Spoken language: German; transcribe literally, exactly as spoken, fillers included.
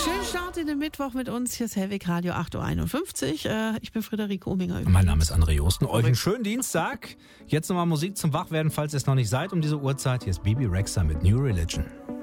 Schönen Start in den Mittwoch mit uns. Hier ist Hellweg Radio acht Uhr einundfünfzig. Äh, ich bin Friederike Ominger. Übrigens. Mein Name ist André Josten. Euch einen schönen Dienstag. Jetzt nochmal Musik zum Wachwerden, falls ihr es noch nicht seid um diese Uhrzeit. Hier ist Bibi Rexha mit New Religion.